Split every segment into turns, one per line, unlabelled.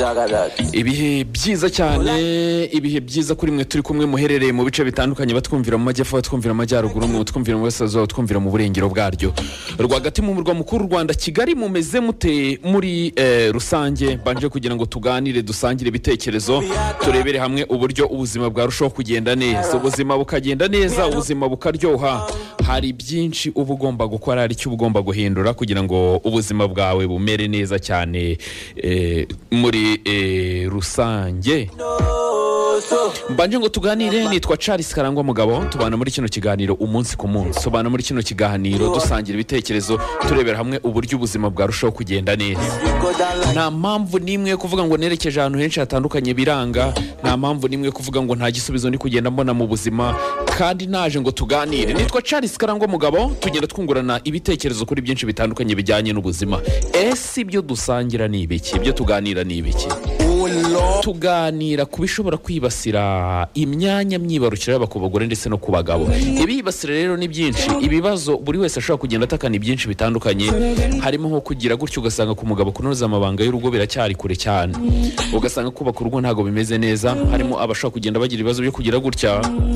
ibihe byiza cyane, ibihe byiza kuri mwe turi kumwe muherereye mu bice bitandukanye, batwumvira mu majyepfo, batwumvira mu majyaruguru, batwumvira mu burasirazuba, batwumvira mu burengero bwaryo. Rwagati mu murwa mukuru Rwanda Kigali, mumeze mute muri rusange? Banje kugira ngo tuganire, dusangire ibitekerezo, turebere hamwe uburyo ubuzima bwarushaho kugenda neza, ubuzima bukagenda neza, ubuzima bukaryoha. Hari byinshi uba ugomba gukora, hari icyo ugomba guhindura kugira ngo ubuzima bwawe bumere neza cyane muri rusange. Mbanje ngo tuganire, nitwa Charles Karangwa Mugabo, tubana muri kino kiganiro umunsi ku munsi, tubana muri kino kiganiro dusangira ibitekerezo, turebera hamwe uburyo ubuzima bwarushaho kugenda neza. Nta mpamvu nimwe yo kuvuga ngo nerekeje ahantu henshi hatandukanye biranga, nta mpamvu nimwe yo kuvuga ngo nta gisubizo ni kugenda mbona mu buzima, kandi naje ngo tuganire. Nitwa Charles Karangwa Mugabo, tugenda twungurana ibitekerezo kuri byinshi bitandukanye bijyanye n'ubuzima. Ese ibyo dusangira ni ibiki? Ibyo tuganira ni ibiki? Tuganira ku bishobora kwibasira imyanya myibarukiro yaba ku bagore ndetse no ku bagabo. Ibibasira rero ni byinshi, ibibazo buri wese ashobora kugenda atakana byinshi bitandukanye. Harimo nko kugira gutyo ugasanga ku mugabo kunoza amabanga y'urugo biracyari kure cyane, ugasanga kubaka urugo ntago bimeze neza. Harimo abashobora kugenda bagira ibibazo byo kugira gutya,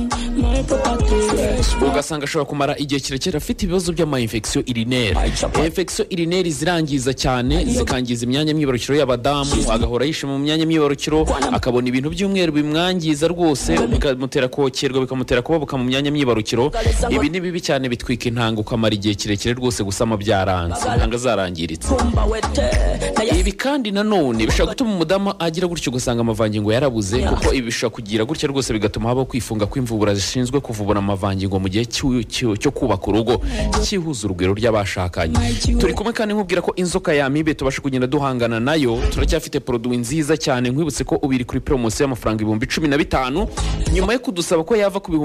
ugasanga ashobora kumara igihe kirekire afite ibibazo by'ama-infection urinaire. Infection urinaire zirangiza cyane, zikangiza imyanya myibarukiro y'abadamu, agahora yishima mu myanya myibarukiro, akabona ibintu by'umweru bimwangiza rwose, bikamutera kokerwa, bikamutera kubabuka mu myanya myibarukiro. Ibi ni bibi cyane, bitwika intanga, ukamara igihe kirekire rwose gusama byaranze, intanga zarangiritse. Ibi kandi nanone bishobora gutuma umudamu agira gutyo ugasanga amavangingo yarabuze, kuko ibi bishobora kugira gutya rwose bigatuma habaho kwifunga kw'imvubura zishinzwe kuvubura amavangingo mu gihe cyo kubaka urugo, cyihuza urugwiro ry'abashakanye. Turi kumwe kandi nkubwira ko inzoka y'amibe tubasha kugenda duhangana nayo. Turacyafite produit nziza cyane, nkwibutse ko ubiri kuri promotion y'amafaranga 15,000 nyuma yo kudusaba ko yava ku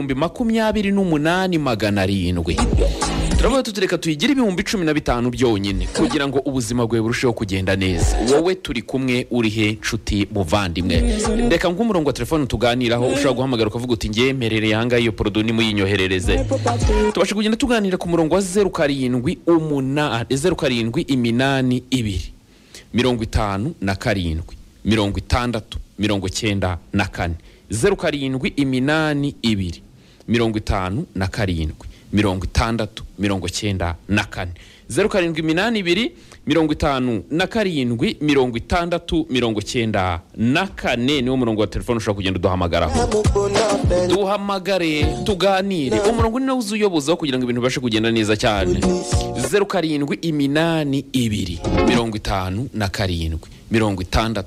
28,700. Turavuga tutureka tuyigira 15,000 byonyine kugira ngo ubuzima bwawe burusheho kugenda neza. Wowe turi kumwe, uri he nshuti muvandimwe? Ndeka nk'umurongo wa telefone tuganiraho, ushobora guhamagara ukavuga uti ngiye mperereye aha ngaha, iyo produit ni muyinyoherereze. Tubashe kugenda tuganira ku murongo wa 0782 57 57 niwo murongo wa telefone ushobora kugenda uduhamagaraho. Duhamagare tuganire, umurongo ni nawo uzuyobozaho kugira ngo ibintu bibashe kugenda neza cyane. 0782 57 57 0782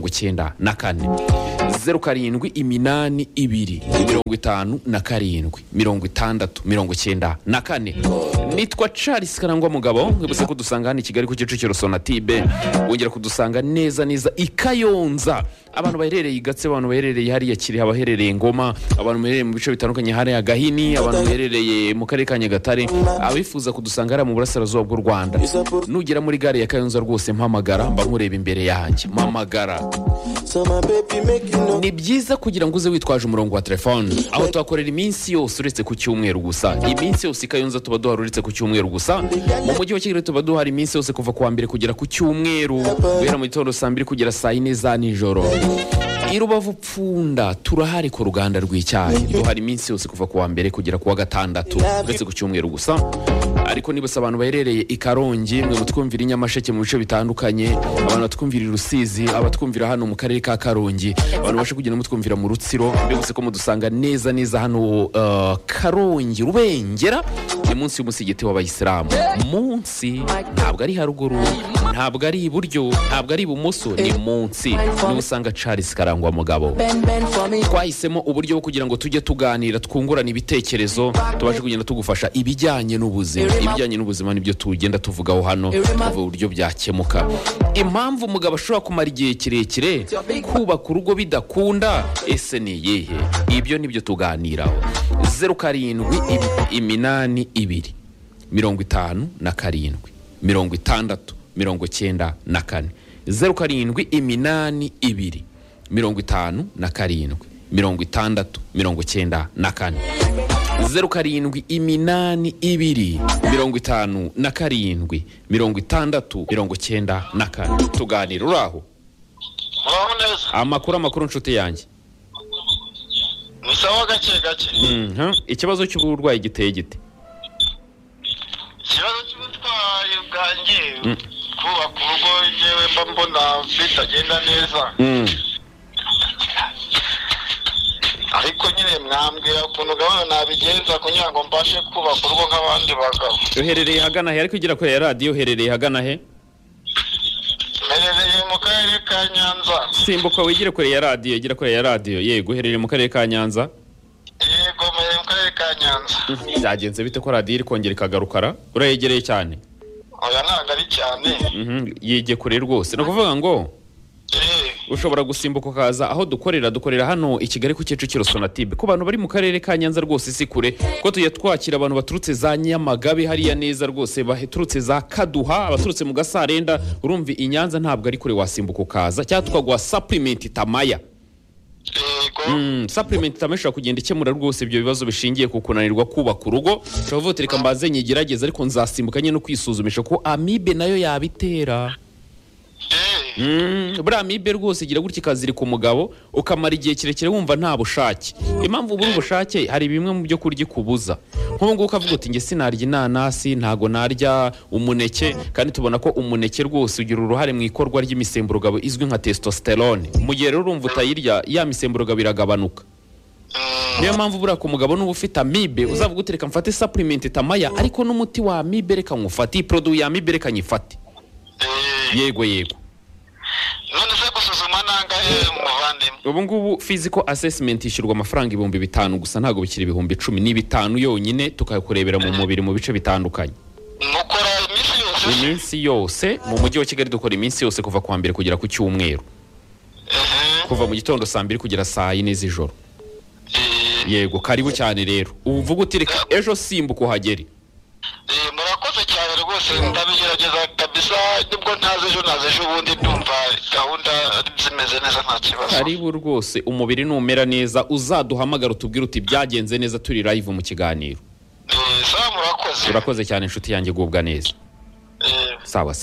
57 Nitwa Charles Karangwa Mugabo, nkibuse kudusanga hano i Kigali ku Kicukiro Sonatube, wongera kudusanga neza neza i Kayonza. Abantu baherereye i Gatse, abantu baherereye hariya Kiri, abaherereye Ngoma, abantu baherereye mu bice bitandukanye hariya Gahini, abantu baherereye mu karere ka Nyagatare, abifuza kudusanga hariya mu burasirazuba bw'u Rwanda. Nugera muri gare ya Kayonza rwose mpamagara, mba nkureba imbere yanjye, mpamagara. Ni byiza kugira ngo uze witwaje umurongo wa telefone, aho twakorera iminsi yose uretse ku cyumweru gusa. Iminsi yose i Kayonza tuba duhari uretse ku cyumweru gusa. Mu mujyi wa Kigali tuba duhari iminsi yose kuva kuwa mbere kugera ku cyumweru, guhera mu gitondo saa 2 kugera saa 4 za nijoro. I Rubavu Pfunda turahari ku ruganda rw'icyayi, duhari iminsi yose kuva kuwa mbere kugera kuwa gatandatu uretse ku cyumweru gusa. Ariko nibose abantu baherereye i Karongi, mwe mutwumvira i Nyamasheke mu bice bitandukanye, abantu batwumvira i Rusizi, abatwumvira hano mu karere ka Karongi, abantu bashe kugenda mutwumvira mu Rutsiro, mbese ko mudusanga neza neza hano Karongi Rubengera, ni munsi y'umusigiti w'Abayisilamu. Munsi ntabwo ari haruguru, ntabwo ari iburyo, ntabwo ari ibumoso, ni munsi. Ni usanga Charles Karangwa Mugabo. Twahisemo uburyo bwo kugira ngo tujye tuganira, twungurana ibitekerezo, tubashe kugenda tugufasha ibijyanye n'ubuzima. Ibijyanye n'ubuzima nibyo tugenda tuvugaho hano, tuvuga uburyo byakemuka. Impamvu umugabo ashobora kumara igihe kirekire kubaka urugo bidakunda, ese ni iyihe? Ibyo nibyo tuganiraho. 0782 57 57 0782 57 57 0782 57 tuganira uraho.
muraho neza.
Amakuru nshuti yanjye.
Ni sawa gake.
Ikibazo cy'uburwayi giteye gite?
Ikibazo cy'ubutwayi bwanjye kubaka urugo yewe mba mbona bitagenda neza. Ariko nyine mwambwira ukuntu gahunda nabigenza kugira ngo mbashe kubaka urugo nk'abandi bagabo.
Uherereye hagana he? Ariko ugira kuri ya radio uherereye hagana he?
Mperereye mu karere ka Nyanza.
Simbuka wigire kuri ya radio, gira kuri ya radio. Yego uherereye mu karere ka Nyanza?
Yego mperereye mu karere ka Nyanza.
Byagenze bite ko radio iri kongera ikagarukara? Urayegereye cyane?
Oya ntabwo ari cyane.
Yige kure rwose. No kuvuga ngo ushobora gusimbuka ukaza aho dukorera hano i Kigali ku Kicukiro Sonatube. Ku bantu bari mu karere ka Nyanza rwose si kure ko tujya twakira abantu baturutse za Nyamagabe hariya neza rwose, baturutse za Kaduha, abaturutse mu Gasarenda. Urumva i Nyanza ntabwo ari kure, wasimbuka ukaza cyangwa tukagwa supplement Tamaya. Supplement Tamaya ishobora kugenda ikemura rwose ibyo bibazo bishingiye ku kunanirwa kubaka urugo. Ushobora kuvuga mbaze nyigerageza ariko nzasimbuka nyine no kwisuzumisha ko amibe nayo yabitera. Buriya amibe rwose igira gutya ikazirika umugabo ukamara igihe kirekire wumva nta bushake. Impamvu buri bushake hari bimwe mu byo kurya ikubuza. Nk'ubu ngubu ukavuga uti nge sinarya inanasi, ntago narya umuneke, kandi tubona ko umuneke rwose ugira uruhare mu ikorwa ry'imisemburo izwi nka testosterone. Mu gihe rero urumva utayirya ya misemburo iragabanuka. Niyo mpamvu buriya ku mugabo n'uba ufite amibe uzavuga uti reka mfate supplement Tamaya ariko n'umuti wa amibe reka nywufate, iyi produit ya amibe reka nyifate. Yego.
None se gusuzuma nangahe muvandimwe?
Ubu ngubu physical assessment ishyurwa amafaranga 5,000 gusa, ntago bikiri 10,000, ni 5 yonyine tukakurebera mu mubiri mu bice bitandukanye.
Mukora
iminsi yose mu mujyi wa Kigali, dukora iminsi yose kuva kwa mbere kugera ku cyumweru. Kuva mu gitondo saa 2 kugera saa 4 z'ijoro. Yego karibu cyane rero. Uvuga uti reka ejo simbuka uhagere.
Murakoze cyane rwose, ndabigerageza kabisa, nibwo ntaze ejo ubundi ndumva gahunda zimeze neza nta kibazo.
Karibu rwose, umubiri numera neza uzaduhamagara utubwire uti byagenze neza turi live mu kiganiro.
Sawa murakoze.
Urakoze cyane inshuti yanjye, gubwa neza. Sawa.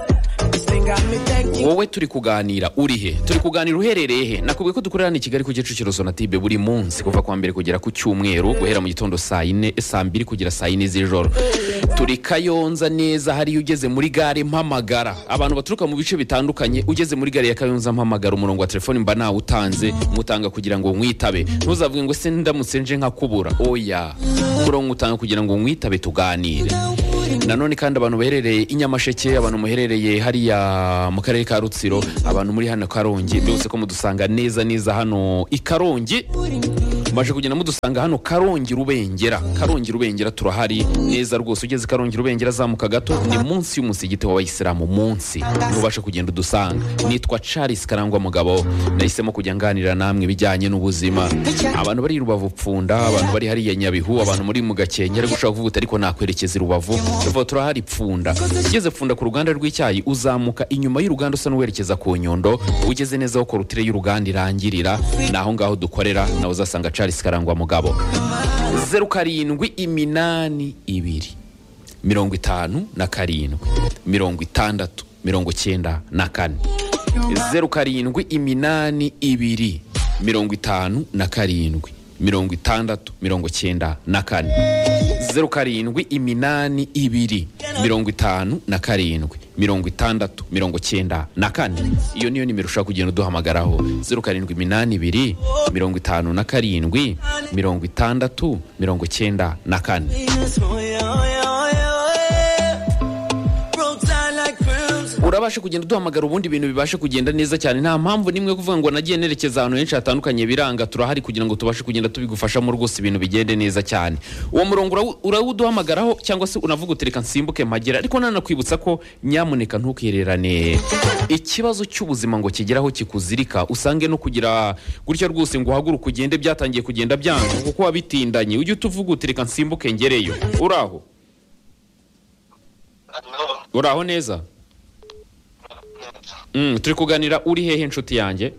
Wowe turi kuganira uri he? Turi kuganira uherereye he? Nakubwiye ko dukorera ni Kigali ku Kicukiro Sonatube buri munsi kuva kwa mbere kugera ku cyumweru, guhera mu gitondo saa 2 kugera saa 4 z'ijoro. Turi Kayonza neza, hari ugeze muri gare Mpamagara. Abantu baturuka mu bice bitandukanye, ugeze muri gare ya Kayonza Mpamagara, umurongo wa telefone mba nawe utanze, mutanga kugira ngo mwitabe. Ntuzavuge ngo se ndamutse nje nkakubura. Oya, umurongo utanga kugira ngo mwitabe tuganire. Nanone kandi abantu baherereye i Nyamasheke, abantu muherereye hariya mu karere ka Rutsiro, abantu muri hano Karongi, byose ko mudusanga neza hano i Karongi. Maje kugenda mudusanga hano Karongi Rubengera turahari neza rwose. Ugeze Karongi Rubengera zamuka gato, ni munsi y'umusigiti w'Abayisilamu munsi, ntubashe kugenda udusanga. Nitwa Charles Karangwa Mugabo, nahisemo kujya nganira namwe bijyanye n'ubuzima. Abantu bari Rubavu Pfunda, abantu bari hariya Nyabihu, abantu muri mu Gakenke, ariko ushaka kuvuga ariko nakwerekeza Rubavu, tuvuga turahari Pfunda. Ugeze Pfunda ku ruganda rw'icyayi, uzamuka inyuma y'uruganda usa n'uwerekeza ku Nyundo, ugeze neza aho korutire y'uruganda irangirira, naho ngaho dukorera, nawe uzasanga Charles Karangwa Mugabo. 0782 57 64 0782 57 64 0782 iyo niyo nimero ushaka kugenda uduhamagaraho. 0782 57 64 urabasha kugenda uduhamagara, ubundi ibintu bibashe kugenda neza cyane. Nta mpamvu nimwe kuvuga ngo nagiye nerekeza ahantu henshi hatandukanye biranga. Turahari kugira ngo tubashe kugenda tubigufashamo rwose, ibintu bigende neza cyane. Uwo murongo urawuduhamagaraho, cyangwa se unavuga utereka nsimbuke magera. Ariko nanakwibutsa ko nyamuneka ntukihererane ikibazo cy'ubuzima ngo kigeraho kikuzirika, usange no kugira gutya rwose ngo uhaguruke ugende byatangiye kugenda byanga kuko wabitindanye. Ujye utuvuga utereka nsimbuke ngereyo. Uraho neza? Turi kuganira uri hehe inshuti yanjye?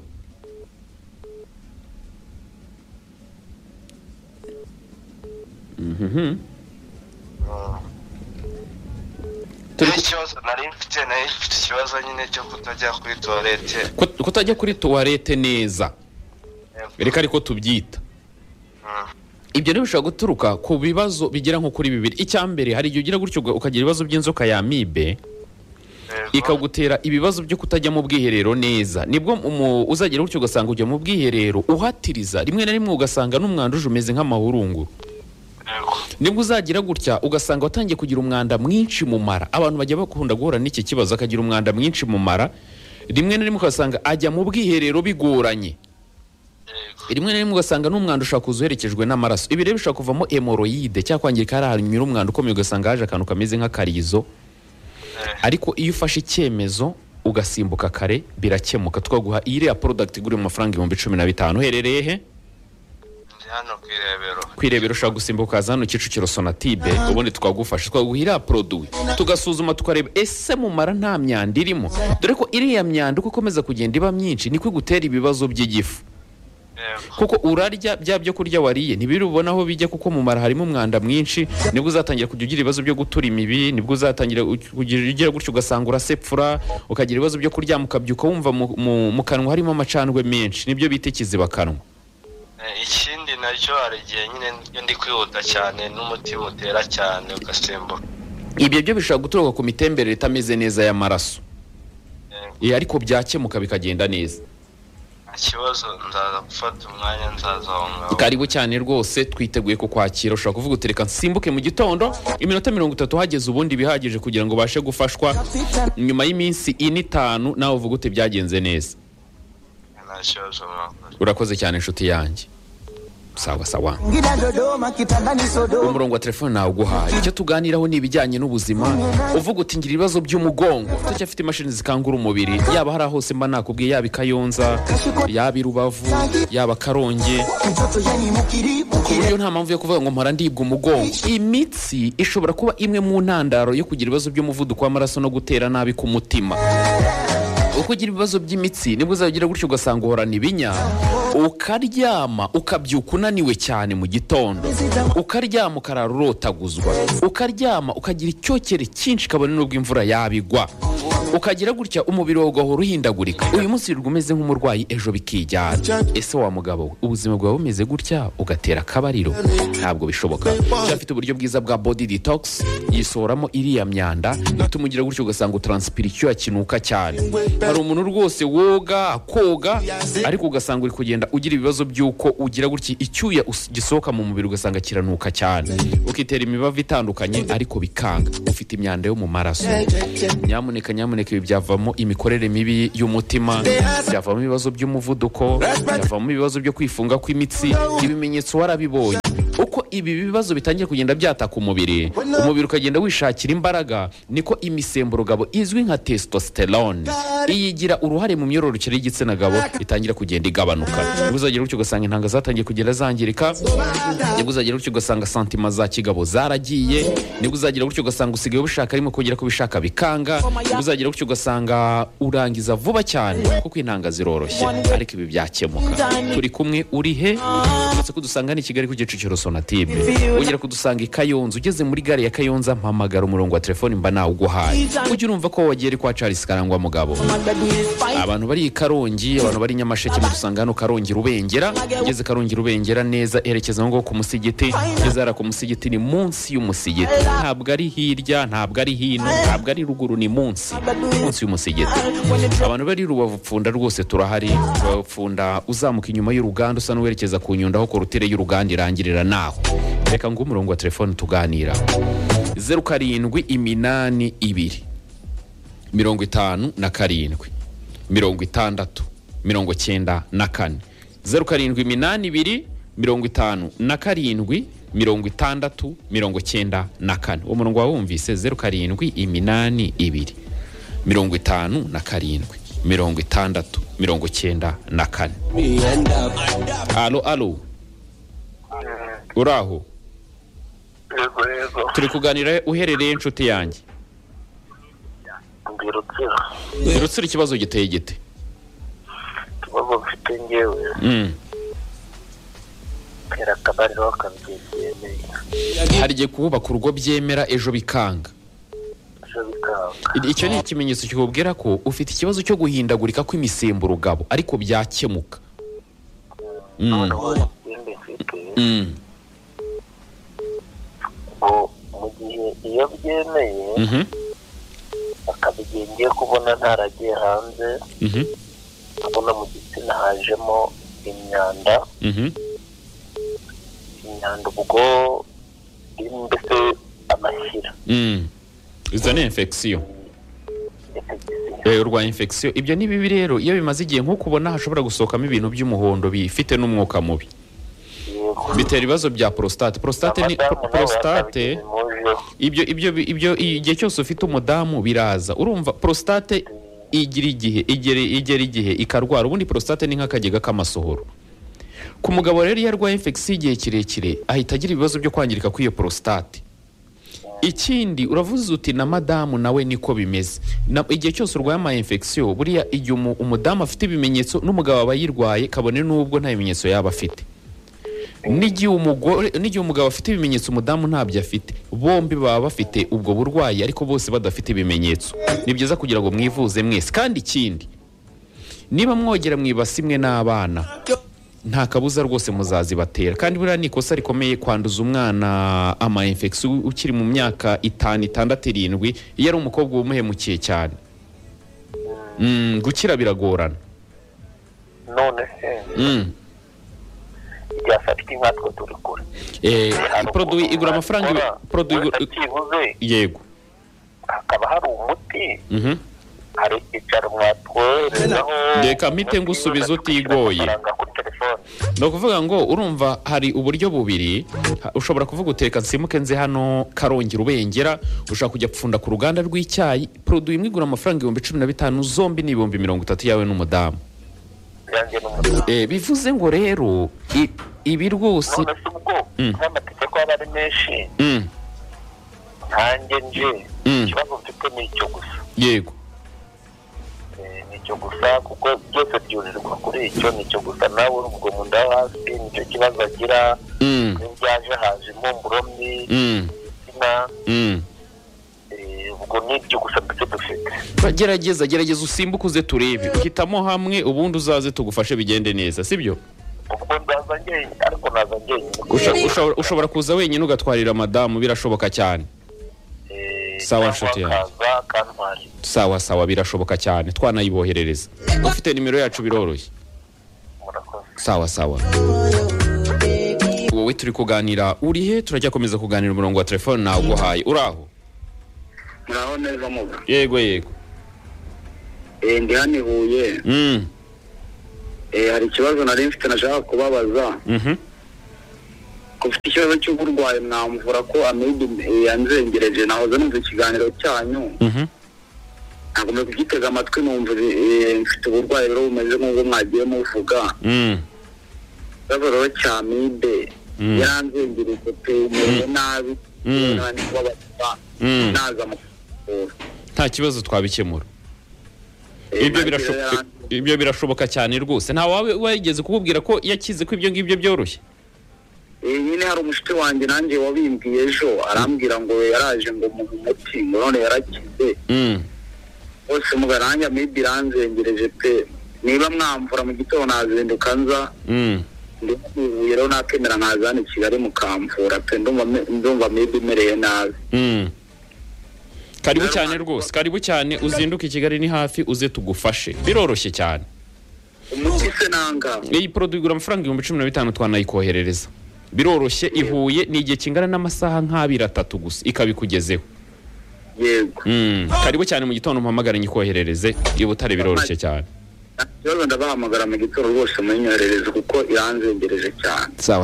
ikibazo nari mfite ikibazo nyine cyo kutajya kuri toilette.
Kutajya kuri toilette neza. Reka ariko tubyita. Ibyo rero bishobora guturuka ku bibazo bigera nko kuri bibiri. Icyambere hari igihe ugira gutyo ukagira ibibazo by'inzoka ya amibe ikagutera ibibazo byo kutajya mu bwiherero neza. Nibwo uzagera gutyo ugasanga ujya mu bwiherero uhatiriza, rimwe na rimwe ugasanga n'umwanda uje umeze nk'amahurunguru. Nibwo uzagira gutya ugasanga watangiye kugira umwanda mwinshi mu mara. Abantu bajya bakunda guhura n'iki kibazo, akagira umwanda mwinshi mu mara, rimwe na rimwe ugasanga ajya mu bwiherero bigoranye. Rimwe na rimwe ugasanga n'umwanda ushaka kuzuherekejwe n'amaraso. Ibi rero bishobora kuvamo hemoroide cyangwa kwangirika hari ahantu nyura umwanda ukomeye ugasanga haje akantu kameze nk'akarizo. Ariko iyo ufashe icyemezo ugasimbuka kare birakemuka. Twaguha iriya product igura mu mafaranga 15,000. Uherereye he?
Hano
kwirebera ushaka gusimbuka hano Kicukiro Sonatibe, ubundi twagufasha twaguhira produit tugasuzuma tukareba ese mu mara nta myanda irimo. Dore ko iriya myanda uko ikomeza kugenda iba myinshi niko igutera ibibazo by'igifu. Kuko urarya bya byo kurya wariye ntibiri ubona aho bijya, kuko mu mara harimo umwanda mwinshi. Nibwo uzatangira kugira ibibazo byo gutura imibi, nibwo uzatangira kugira gutyo ugasanga urasepfura, ukagira ibibazo byo kurya mukabyuka wumva mu kanwa harimo amacandwe menshi, nibyo bita ikiziba kanwa.
Ikindi nacyo aragiye nyine ndi kwihuta cyane n'umutima utera cyane ugasembuka.
Ibyo byo bishobora guturuka ku mitemberere itameze neza y'amaraso. Ariko byakemuka bikagenda neza.
Ikibazo ndaza gufata umwanya nzaza aho ngaho.
Karibu cyane rwose, twiteguye ko kwakira. Ushobora kuvuga utereka nsimbuke mu gitondo iminota 30 hageze, ubundi bihagije kugira ngo bashe gufashwa. Nyuma y'iminsi 4-5 nawe uvuga ute byagenze neza. Urakoze cyane inshuti yanjye. Sawa sawa. Umurongo wa telefone nawe uguhaye. Icyo tuganiraho ni ibijyanye n'ubuzima. Uvuga uti ngira ibibazo by'umugongo, turacyafite imashini zikangura umubiri. Yaba hari hose mba nakubwiye, yaba Kayonza, yaba Rubavu, yaba Karongi. Ku buryo nta mpamvu yo kuvuga ngo mpora ndibwa umugongo. Imitsi ishobora kuba imwe mu ntandaro yo kugira ibibazo by'umuvuduko w'amaraso no gutera nabi ku mutima. Uko ugira ibibazo by'imitsi nibwo uzagira gutyo ugasanga uhorana ibinya, ukaryama ukabyuka unaniwe cyane mu gitondo, ukaryama ukarara urotaguzwa, ukaryama ukagira icyokere cyinshi kabone n'ubwo imvura yabigwa, ukagira gutya umubiri wawe ugahora uhindagurika. Uyu munsi umeze nk'umurwayi, ejo bikijyana. Ese wa mugabo we, ubuzima bwawe bumeze gutya ugatera akabariro? Ntabwo bishoboka. Cyafite uburyo bwiza bwa body detox, yisohoramo iriya myanda, tumugira gutyo ugasanga utranspira icyuya kinuka cyane. Hari umuntu rwose woga koga ariko ugasanga uri kugenda ugira ibibazo by'uko ugira gutya icyuya gisohoka mu mubiri ugasanga kiranuka cyane, ukitera imibavu itandukanye ariko bikanga, ufite imyanda yo mu maraso. Nyamuneka ibi byavamo imikorere mibi y'umutima, byavamo ibibazo by'umuvuduko, byavamo ibibazo byo kwifunga kw'imitsi. Ibimenyetso warabibonye. Uko ibi bibazo bitangiye kugenda byataka umubiri ukagenda wishakira imbaraga, niko imisemburo gabo izwi nka testosterone iyigira uruhare mu myororokere y'igitsina gabo itangira kugenda igabanuka. Nibwo uzagira gutyo ugasanga intanga zatangiye kugenda zangirika, nibwo uzagira gutyo ugasanga santima za kigabo zaragiye, nibwo uzagira gutyo ugasanga usigaye ubishaka arimo kugera ku bishaka bikanga, nibwo uzagira gutyo ugasanga urangiza vuba cyane kuko intanga ziroroshye. Ariko ibi byakemuka. Turi kumwe, uri he? Uretse kudusanga ni Kigali ku Kicukiro Sonatibe, ugera kudusanga i Kayonza. Ugeze muri gare ya Kayonza mpamagara umurongo wa telefone mba nawuguhaye. Ujye urumva ko wagiye kwa Charles Karangwa mugabo. Abantu bari i Karongi, abantu bari Nyamasheke mudusanga hano Karongi Rubengera. Ugeze Karongi Rubengera neza erekeza ngo ku musigiti. Ugeze ku musigiti ni munsi y'umusigiti, ntabwo ari hirya, ntabwo ari hino, ntabwo ari ruguru, ni munsi y'umusigiti. Abantu bari Rubavu Pfunda rwose turahari. Rubavu Pfunda uzamuka inyuma y'uruganda usa n'uwerekeza ku Nyundo aho korutire y'uruganda irangirira naho. Reka ngo umurongo wa telefone tuganira 0782 57 57 60 94 0782 57 60 94. Uwo murongo wawumvise 0782 57 60 94. Alo uraho?
Yego.
Turi kuganira uherereye inshuti yanjye? Rutsiro. Ikibazo giteye gite?
Ikibazo mfite ngewe. Kera kabariro kabyemeye.
Hari igihe kubaka urugo byemera ejo bikanga.
muganga.
icyo ni ikimenyetso kikubwira ko ufite ikibazo cyo guhindagurika kw'imisemburo gabo ariko byakemuka.
Noneho ikindi mfite mu gihe iyo byemeye akaba igihe ngiye kubona ntaragiye hanze nkabona mu gitsina hajemo imyanda ubwo irimo mbese amashyira.
izo ni infection. urwaye infection. Ibyo ni bibi rero iyo bimaze igihe nk'uko ubona hashobora gusohokamo ibintu by'umuhondo bifite n'umwuka mubi. Bitera ibibazo bya prostate. Prostate ni prostate. Ibyo igihe cyose ufite umudamu biraza. Urumva prostate igera igihe ikarwara. Ubundi prostate ni nk'akagega k'amasohoro. Ku mugabo rero iyo arwaye infection igihe kirekire ahita agira ibibazo byo kwangirika kw'iyo prostate. Ikindi uravuze uti na madamu nawe niko bimeze. Igihe cyose urwaye ama infection buriya igihe umudamu afite ibimenyetso n'umugabo aba yirwaye kabone n'ubwo nta bimenyetso yaba afite. N'igihe umugabo afite ibimenyetso umudamu ntabyo afite, bombi baba bafite ubwo burwayi ariko bose badafite ibimenyetso. Ni byiza kugira ngo mwivuze mwese. Kandi ikindi niba mwogera mwibasi mwe n'abana nta kabuza rwose muzazibatera. Kandi buriya ni ikosa rikomeye kwanduza umwana ama infection ukiri mu myaka 5, 6, 7 iyo ari umukobwa umuhemukiye cyane. Gukira biragorana.
None yafatika inkatwe turi kure.
Produit igura amafaranga yego.
Hakaba hari umuti hari icyaro mwatwoherezaho.
Reka mpite ngusubiza utigoye. No kuvuga ngo urumva hari uburyo bubiri. Ushobora kuvuga uteka nsimuke nze hano Karongera ubengera ushaka kujya gupfunda ku ruganda rw'icyayi. Produit imwe igura amafaranga 15,000 zombi ni 30,000 yawe n'umudamu. Bivuze ngo rero ibi rwose
n'amategeko aba ari menshi. Ntange nje ikibazo mfite ni icyo gusa.
Yego.
Nicyo gusa kuko byose byurirwa kuri icyo nicyo gusa. Nawe ubwo mu nda hasi nicyo kibazo agira. N'ibyaje haje impumuro mbi ubwo nibyo gusa ndetse dufite.
Gerageza usimbuke uze turebe. Uhitamo hamwe ubundi uzaze tugufashe bigende neza sibyo?
Ubwo ndaza njyenyine ariko naza njyenyine.
Ushobora kuza wenyine ugatwarira madamu birashoboka cyane. Sawa nshuti yawe. Sawa birashoboka cyane twanayiboherereza. Ufite nimero yacu biroroshye. Sawa. Wowe turi kuganira urihe turajya komeza kuganira umurongo wa telefone nawe uguhaye. Uraho?
Muraho neza muga.
Yego.
Ndi hano i Huye. Hari ikibazo nari mfite nashaka kubabaza. Kufite ikibazo cy'uburwayi mwamvura ko amibe yanzengereje. Nahoze numva ikiganiro cyanyu. Nagomba kugitega amatwi numva mfite uburwayi rero bumeze nk'ubwo mwagiye muvuga. Rero cya amibe yanzengereje pe nabi. Nani kubabaza. Naza mu
nta kibazo twabikemura. Ibyo birashoboka cyane rwose. Nta wawe wigeze kukubwira ko yakize ko ibyo ngibyo byoroshye?
Nyine hari umushiti wanjye nanjye wabimbwiye ejo arambwira ngo yaraje ngo mu muti none yarakize. Bose mugaranja amibe iranzengereje pe. Niba mwamvura mu gitondo nazinduka nza. Ndivuye rero nakemera nkazana Kigali mukamvura pe ndumva amibe imereye nabi.
Karibu cyane rwose. Karibu cyane uzinduke Kigali ni hafi uze tugufashe. Biroroshye cyane.
Umuti se nanga.
Iyi produit igura amafaranga 15,000 twanayikoherereza. Biroroshye ihuye ni igihe kingana n'amasaha nk'2-3 gusa ikabikugezeho.
Yego.
Karibu cyane mu gitondo mpamagara nyikoherereze. Ibutare biroroshye cyane.
Yo ndabahamagara mu gitondo rwose munyoherereze kuko iranzengereje cyane.
Sawa.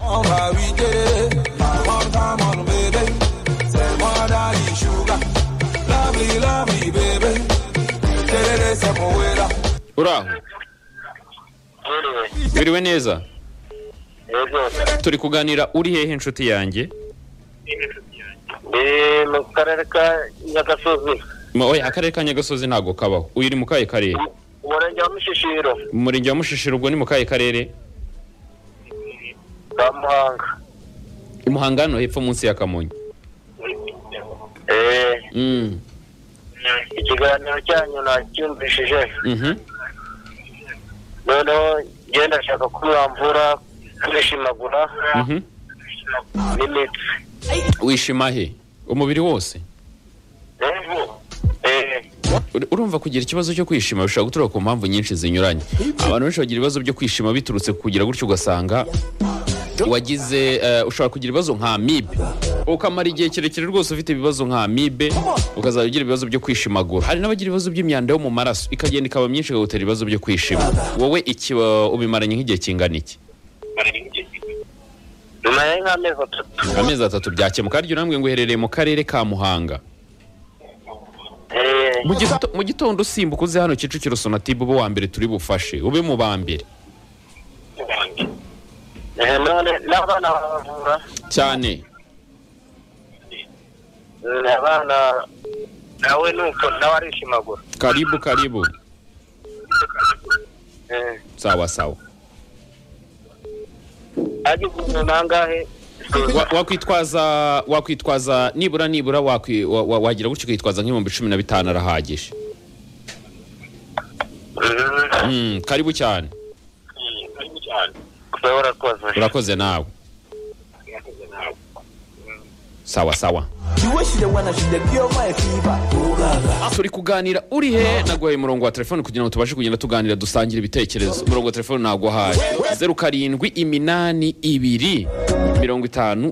Uraho? Biriwe neza? Turi kuganira uri hehe inshuti yanjye?
Mu karere ka Nyagasozi.
Oya akarere ka Nyagasozi ntago kabaho. Uyu uri mu kahe karere?
Umurenge wa Mushishiro.
Umurenge wa Mushishiro ubwo ni mu kahe karere?
Muhanga.
Muhanga no hepfo munsi ya Kamonyi.
ikiganiro cyanyu nacyumvishije noneho ngenda ndashaka kuramvura kwishimagura n'imitsi.
Wishima he umubiri wose? Urumva kugira ikibazo cyo kwishima bishobora guturuka ku mpamvu nyinshi zinyuranye. Abantu benshi bagira ibibazo byo kwishima biturutse kugira gutyo ugasanga wagize ushobora kugira ibibazo nka amibe ukamara igihe kirekire rwose ufite ibibazo nka amibe ukazagira ibibazo byo kwishimagura. Hari n'abagira ibibazo by'imyanda yo mu maraso ikagenda ikaba myinshi ikagutera ibibazo byo kwishima. Wowe iki ubimaranye nk'igihe kingana iki?
Nyuma y'amezi 3.
Amezi 3 byakemuka. Ariko urambwe ngo uherereye mu karere ka Muhanga. Mu gitondo usimbuka uze hano Kicukiro Sonatube ube wa mbere turi bufashe ube mu ba mbere.
N'abana bavura
cyane.
Abana nawe nuko nawe arishimagura.
Karibu. Sawa.
Aje kunangahe
wakwitwaza nibura wagira gutyo kwitwaza nk'ibihumbi 15 arahagije. Karibu cyane. Urakoze nawe. Sawa. Turi kuganira uri he naguhaye umurongo wa telefone kugira ngo tubashe kugenda tuganira dusangira ibitekerezo. Umurongo wa telefone naguhaye 0782 57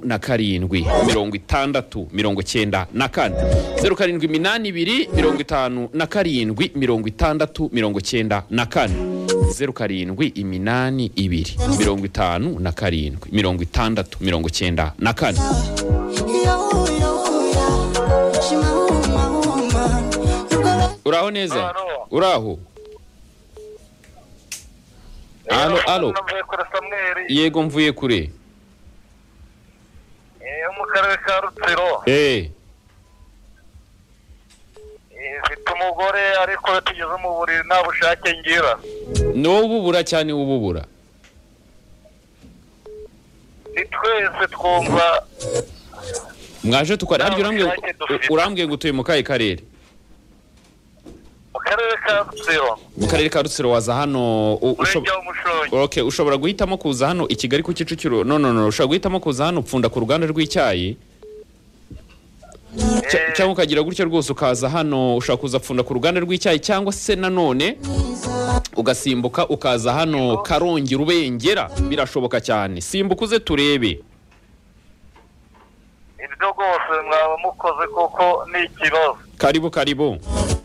60 94 0782 57 60 94 Uraho neza? Uraho? Alo. Yego mvuye kure.
Mu karere ka Rutsiro. Mfite umugore ariko tugeze mu buriri nta bushake ngira.
N'ububura cyane ububura.
Twese twumva
mwaje tukora ariko urambwe ngo utuye mu kahe karere?
Mu karere ka Rutsiro.
Mu karere ka Rutsiro waza hano ushobora guhitamo kuza hano i Kigali ku Kicukiro. No ushobora guhitamo kuza hano upfunda ku ruganda rw'icyayi. Cyangwa ukagira gutyo rwose ukaza hano ushaka kuza pfunda ku ruganda rw'icyayi cyangwa se nanone ugasimbuka ukaza hano Karongi Rubengera birashoboka cyane. Simbuka uze turebe.
Ibyo rwose mwaba mukoze kuko ni ikibazo.
Karibu.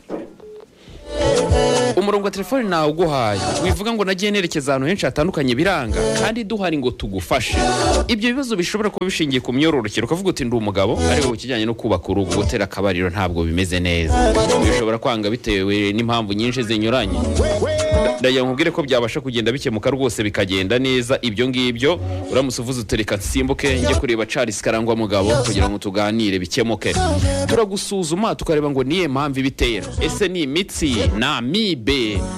Umurongo wa telefone nawe uguhaye wivuga ngo nagiye nerekeza ahantu henshi hatandukanye biranga kandi duhari ngo tugufashe. Ibyo bibazo bishobora kuba bishingiye ku myororokero ukavuga uti ndi umugabo ariko ukijyanye no kubaka urugo gutera akabariro ntabwo bimeze neza. Bishobora kwanga bitewe n'impamvu nyinshi zinyuranye. Ndagira nkubwire ko byabasha kugenda bikemuka rwose bikagenda neza. Ibyo ngibyo uramutse uvuze utereka nsimbuke njye kureba Charles Karangwa mugabo kugira ngo tuganire bikemuke. Turagusuzuma tukareba ngo niye mpamvu ibitera. Ese ni imitsi na amibe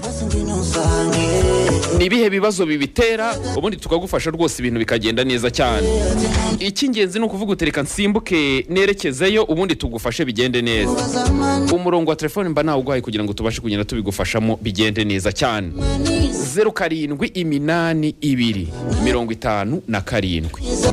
nibihe bibazo bibitera ubundi tukagufasha rwose ibintu bikagenda neza cyane. Icy'ingenzi ni ukuvuga utereka nsimbuke nerekezeyo ubundi tugufashe bigende neza. Umurongo wa telefone mba nawe uguhaye kugira ngo tubashe kugenda tubigufashamo bigende neza cyane. 0782 57 60 94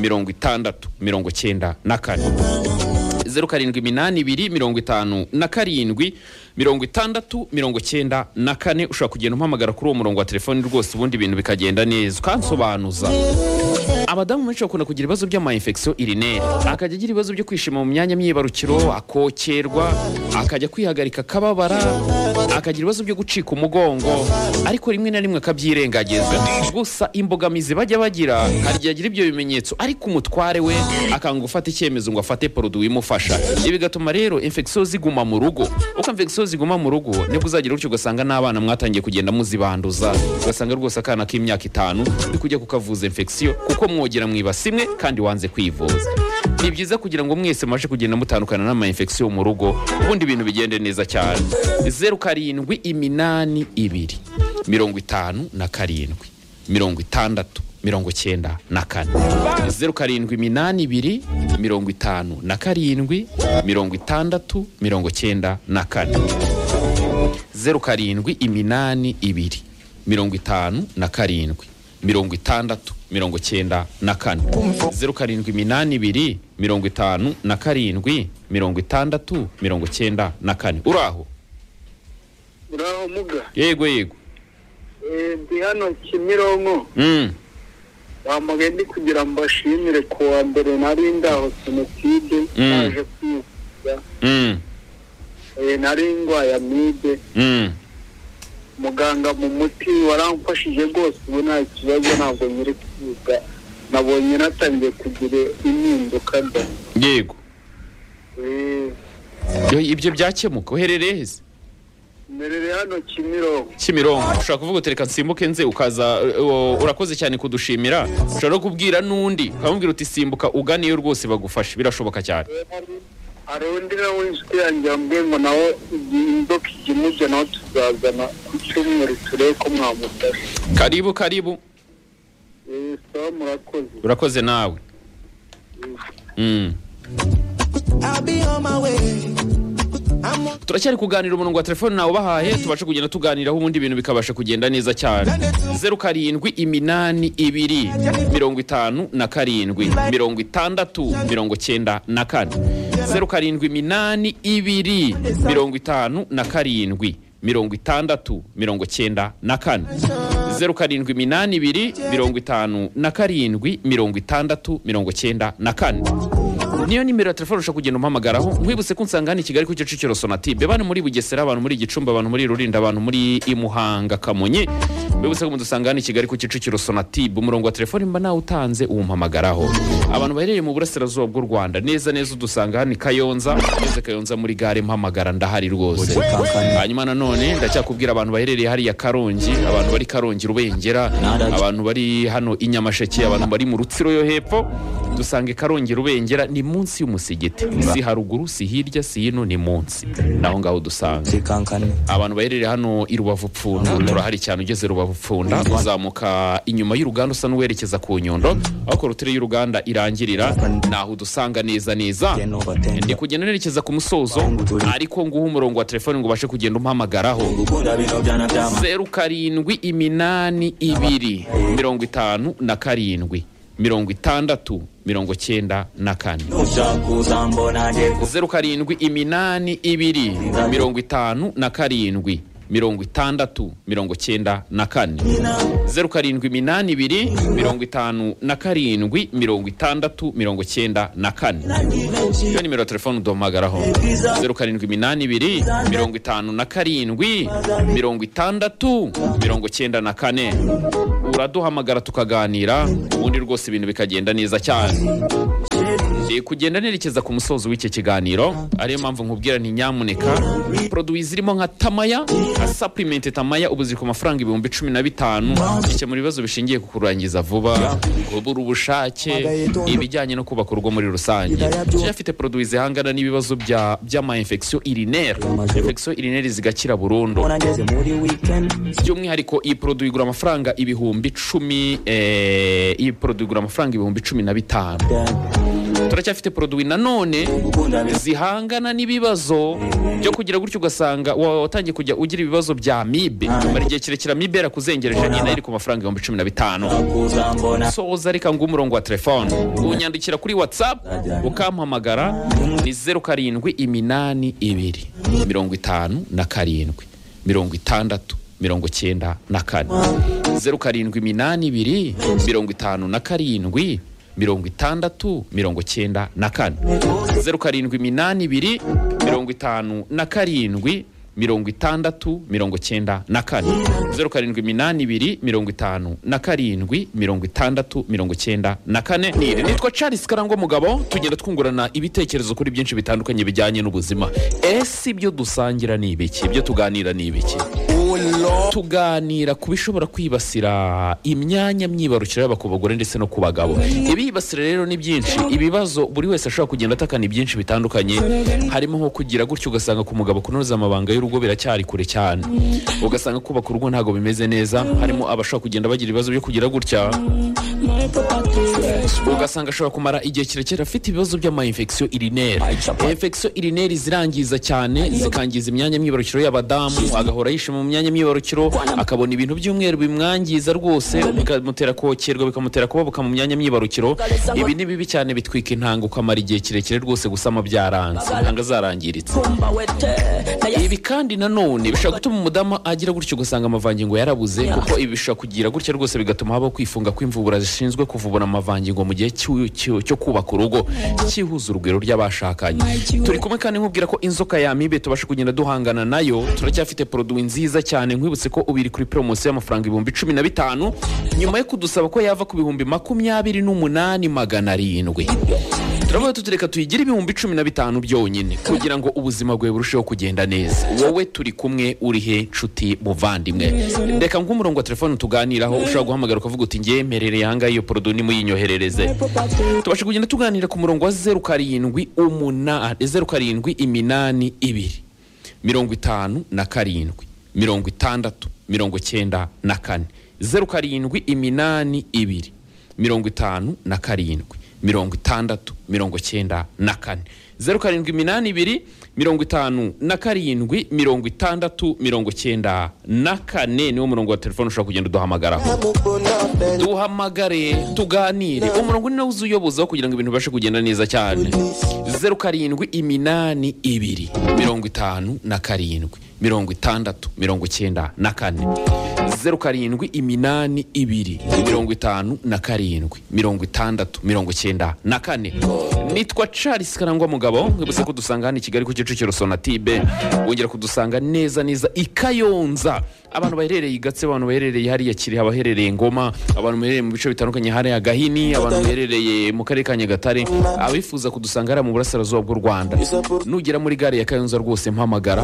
0782 ushobora kugenda umpamagara kuri uwo murongo wa telefone rwose ubundi ibintu bikagenda neza ukansobanuza. Abadamu benshi bakunda kugira ibibazo by'ama infection urinaire akajya agira ibibazo byo kwishima mu myanya myibarukiro akokerwa akajya kwihagarika kababara akagira ibibazo byo gucika umugongo ariko rimwe na rimwe akabyirengagiza. Gusa imbogamizi bajya bagira hari igihe agira ibyo bimenyetso ariko umutware we akanga gufata icyemezo ngo afate produit imufasha. Ibi bigatuma rero infection ziguma mu rugo. Uko infection ziguma mu rugo nibwo uzagira gutyo ugasanga n'abana mwatangiye kugenda muzibanduza ugasanga rwose akana k'imyaka 5 uri kujya kukavuza infection kuko mwogera mwibasimwe kandi wanze kwivuza. Ni byiza kugira ngo mwese mashe kugenda mutandukana n'ama infection mu rugo ubundi ibintu bigende neza cyane. 0782 57 60 94 0782 57 60 94 0782 57 60 94 0782 57 60 94 uraho
muga
yego
ndi hano Kimironko bamugendi kugira mbashimire kuwa mbere nari ndaho Sonatide naje kwivuza nari ndwaye amibe muganga mu muti waramfashije rwose ubu nta kibazo ntabwo nyiri kwiga nabonye natangiye kugira impinduka nda
yego ibyo byakemuka uherereye heza
merere hano
Kimironko ushaka kuvuga utereka nsimbuke nze ukaza urakoze cyane kudushimira ushaka no kubwira nundi ukamubwira uti simbuka uganiyo rwose bagufasha birashoboka cyane
arundi nawe inshuti yanjye ambwiye ngo nawe indoka ikimuje nawe tuzazana ku cyumweru turebe ko mwamufasha
karibu
sawa murakoze
urakoze nawe turacyari kuganira umurongo wa telefone nawe bahaye tubashe kugenda tuganiraho ubundi ibintu bikabasha kugenda neza cyane 0782 57 60 94 0782 57 60 94 0782 57 niyo nimero ya telefone ushaka kugenda umpamagaraho nkwibutse ko nsanga hano i Kigali ku Kicukiro Sonatube abantu muri Bugesera abantu muri Gicumbi abantu muri Rulindo abantu muri Imuhanga Kamonyi mwibutse ko mudusanga hano i Kigali ku Kicukiro Sonatube umurongo wa telefone mba nawe utanze umpamagaraho abantu bahereye mu burasirazuba bw'u Rwanda neza udusanga hano i Kayonza Kayonza muri gare mpamagara ndahari rwose hanyuma nanone ndacyakubwira abantu baherereye hari ya Karongi abantu bari Karongi Rubengera abantu bari hano i Nyamasheke abantu bari mu Rutsiro yo hepfo dusange Karongi Rubengera ni munsi y'umusigiti si haruguru si hirya si hino ni munsi naho ngaho dusanga abantu baherereye hano i Rubavu Pfunda turahari cyane ugeze Rubavu Pfunda uzamuka inyuma y'uruganda usa n'uwerekeza ku Nyundo aho korotire y'uruganda irangirira naho dusanga neza ndi kugenda nerekeza ku musozo ariko nguha umurongo wa telefone ngo bashe kugenda umpamagaraho 0782 57 60 94 0782 57 iyo nimero ya telefone uduhamagaraho 0782 uraduhamagara tukaganira ubundi rwose ibintu bikagenda neza cyane kugenda nerekeza ku musozo w'iki kiganiro ariyo mpamvu nkubwira nti nyamuneka produits zirimo nka Tamaya supplement Tamaya ubu ziri ku mafaranga 15,000 icyo muri bibazo bishingiye ku kurangiza vuba kubura ubushake ibijyanye no kubaka urugo muri rusange cyafite produits zihangana n'ibibazo by'ama infection urinaire zigakira burundu by'umwihariko iyi produit igura amafaranga 10,000 iyi produit igura amafaranga 15,000 turacyafite produit nanone zihangana n'ibibazo byo kugira gutyo ugasanga watangiye kujya ugira ibibazo bya amibe bari gihe kirekira amibe yarakuzengereje nyine iri ku mafaranga 15,000 soza reka ngumurongo wa telefone unyandikira kuri WhatsApp ukampamagara ni 0782 57 60 94 0782 57 60 94 0782 57 60 94 0782 nitwa Charles Karangwa mugabo tugenda twungurana ibitekerezo kuri byinshi bitandukanye bijyanye n'ubuzima ese ibyo dusangira ni ibiki ibyo tuganira ni ibiki tuganira ku bishobora kwibasira imyanya myibarukiro yaba ku bagore ndetse no ku bagabo. Ibibasira rero ni byinshi, ibibazo buri wese ashobora kugenda atakana byinshi bitandukanye, harimo nko kugira gutyo ugasanga ku mugabo kunoza amabanga y'urugo biracyari kure cyane, ugasanga kubaka urugo ntago bimeze neza, harimo abashobora kugenda bagira ibibazo byo kugira gutya, ugasanga ashobora kumara igihe kirekire afite ibibazo by'ama-infection urinaire. Infection urinaire zirangiza cyane, zikangiza imyanya myibarukiro y'abadamu, agahora yishima mu myanya myibarukiro, akabona ibintu by'umweru bimwangiza rwose, bikamutera kokerwa, bikamutera kubabuka mu myanya myibarukiro. Ibi ni bibi cyane, bitwika intanga, ukamara igihe kirekire rwose gusama byaranze, intanga zarangiritse. Ibi kandi nanone bishobora gutuma umudamu agira gutyo ugasanga amavangingo yarabuze, kuko ibi bishobora kugira gutya rwose bigatuma habaho kwifunga kw'imvubura zishinzwe kuvubura amavangingo mu gihe cyo kubaka urugo, cyihuza urugwiro ry'abashakanye. Turi kumwe kandi nkubwira ko inzoka y'amibe tubasha kugenda duhangana nayo, turacyafite produit nziza cyane. Nkwibutse ko ubiri kuri promotion y'amafaranga 15,000 nyuma yo kudusaba ko yava ku 28,700. Turavuga tutureka tuyigire 15,000 byonyine kugira ngo ubuzima bwawe burusheho kugenda neza. Wowe turi kumwe, uri he nshuti muvandimwe? Ndeka nk'umurongo wa telefone tuganiraho, ushobora guhamagara ukavuga uti ngiye mperereye hanga iyo produit ni muyinyoherereze. Tubashe kugenda tuganira ku murongo wa 0782 57 57 niwo murongo wa telefone ushobora kugenda uduhamagaraho. Duhamagare tuganire, umurongo ni nawe uzuyobozaho kugira ngo ibintu bibashe kugenda neza cyane. 0782 57 57 0782 57 Nitwa Charles Karangwa Mugabo. Nkibutse ko dusanga hano i Kigali ku Kicukiro Sonatibe, wongera kudusanga neza i Kayonza. Abantu baherereye i Gatse, abantu baherereye hariya Kirehe, abaherereye Ngoma, abantu baherereye mu bice bitandukanye hariya Gahini, abantu baherereye mu karere ka Nyagatare, abifuza kudusanga hariya mu burasirazuba bw'u Rwanda, nugera muri gare ya Kayonza rwose mpamagara.